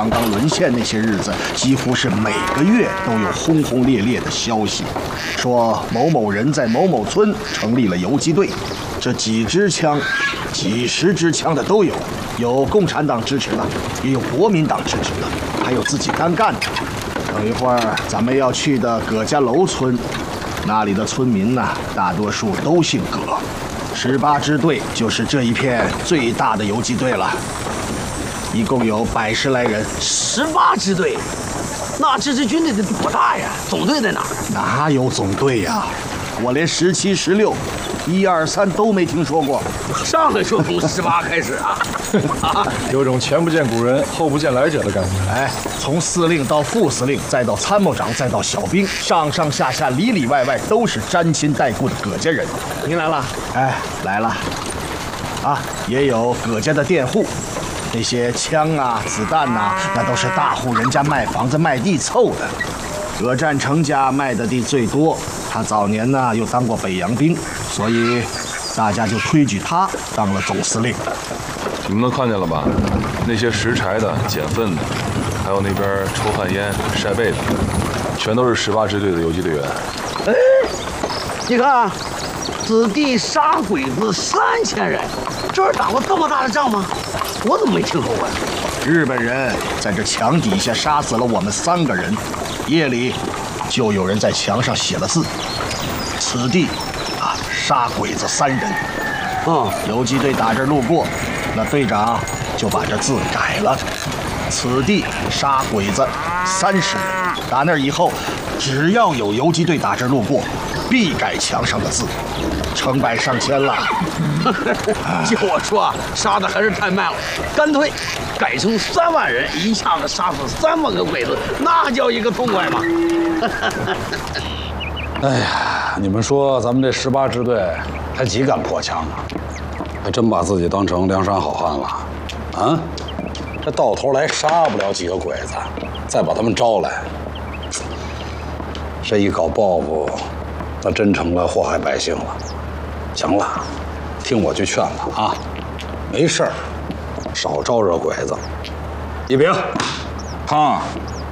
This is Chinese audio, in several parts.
刚刚沦陷那些日子，几乎是每个月都有轰轰烈烈的消息，说某某人在某某村成立了游击队，这几支枪、几十支枪的都有，有共产党支持的，也有国民党支持的，还有自己单干的。等一会儿咱们要去的葛家楼村，那里的村民呢，大多数都姓葛。18支队就是这一片最大的游击队了，一共有110来人。 18支队，那这支军队得多大呀？总队在哪儿？ 哪有总队呀？我连17、16、1、2、3都没听说过。 上来就从18开始啊！ 有种前不见古人后不见来者的感觉。 哎，从司令到副司令，再到参谋长，再到小兵，上上下下里里外外都是沾亲带故的葛家人。 您来了？ 哎，来了。啊，也有葛家的佃户，那些枪啊、子弹呐，那都是大户人家卖房子卖地凑的。葛占成家卖的地最多，他早年呢又当过北洋兵，所以大家就推举他当了总司令。 你们都看见了吧？那些拾柴的、捡粪的，还有那边抽旱烟、晒被子，全都是18支队的游击队员。 哎，你看，此地杀鬼子3000人，这儿打过这么大的仗吗？我怎么没听说过呀？ 日本人在这墙底下杀死了我们3个人，夜里就有人在墙上写了字：此地啊，杀鬼子3人。游击队打这儿路过，那队长就把这字改了：此地杀鬼子30人。打那儿以后，只要有游击队打这儿路过，必改墙上的字，成百上千了。 就我说，杀的还是太慢了，干脆改成3万人，一下子杀死3万个鬼子，那叫一个痛快嘛！ 哎呀，你们说咱们这18支队还几敢破枪啊？还真把自己当成梁山好汉了啊！这到头来杀不了几个鬼子，再把他们招来，这一搞报复，那真成了祸害百姓了。行了，听我句劝吧啊，没事儿，少招惹鬼子。一平， 胖，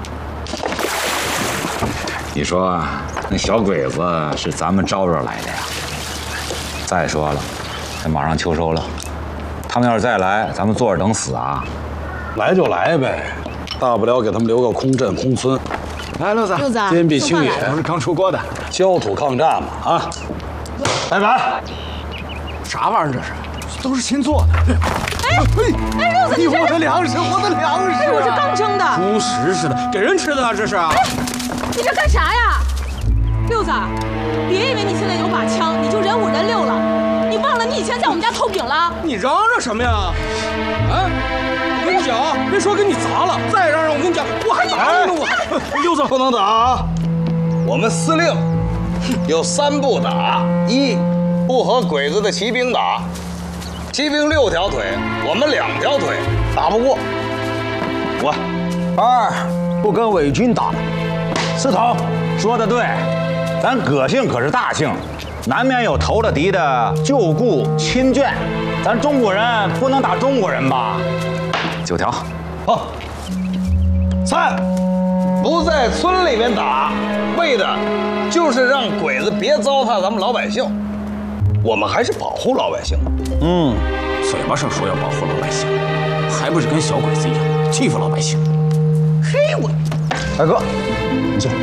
你说那小鬼子是咱们招惹来的呀？再说了，这马上秋收了，他们要是再来，咱们坐着等死啊？ 来就来呗，大不了给他们留个空镇、空村。 来，六子， 坚壁清野， 我是刚出锅的， 焦土抗战嘛啊！拜拜。 啥玩意儿这是？都是新做的。 哎，六子，你我的粮食，我的粮食！ 哎，我这刚蒸的， 猪食似的，给人吃的啊，这是。哎， 你这干啥呀？六子，别以为你现在有把枪，你就人5人6了。你忘了你以前在我们家偷饼了？ 你嚷嚷什么呀？啊！我跟你讲啊，别说给你砸了，再嚷嚷我跟你讲，我还打你呢我。 六子不能打，我们司令有3不打：一，不和鬼子的骑兵打，骑兵6条腿，我们2条腿，打不过。 我2，不跟伪军打。司头说的对，咱葛姓可是大姓，难免有投了敌的旧故亲眷，咱中国人不能打中国人吧？9条。 好。3，不在村里面打，为的就是让鬼子别糟蹋咱们老百姓。我们还是保护老百姓。 嘴巴上说要保护老百姓，还不是跟小鬼子一样欺负老百姓？ 嘿，我， 大哥，你坐。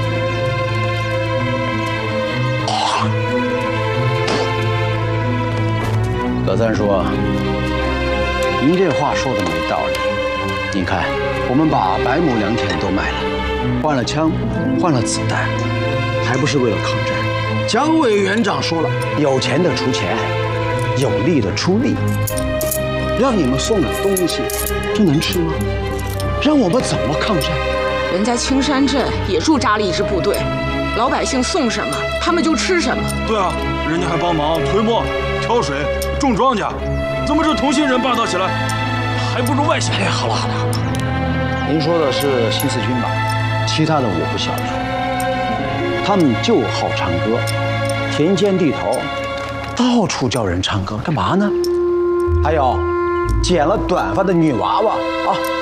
葛三叔，您这话说的没道理。你看，我们把100亩良田都卖了，换了枪，换了子弹，还不是为了抗战？蒋委员长说了，有钱的出钱，有力的出力。让你们送点东西，这能吃吗？让我们怎么抗战？ 人家青山镇也驻扎了一支部队，老百姓送什么，他们就吃什么。 对啊，人家还帮忙推磨、挑水、种庄稼，怎么这同心人霸道起来，还不如外乡？ 哎，好了，您说的是新四军吧？其他的我不晓得。他们就好唱歌，田间地头，到处叫人唱歌，干嘛呢？还有，剪了短发的女娃娃啊，